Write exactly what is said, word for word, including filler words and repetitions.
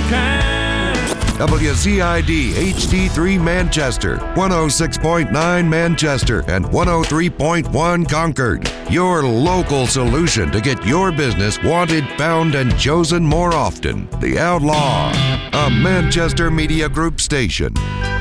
can. W Z I D H D three Manchester, one oh six point nine Manchester, and one oh three point one Concord. Your local solution to get your business wanted, found, and chosen more often. The Outlaw, a Manchester Media Group station.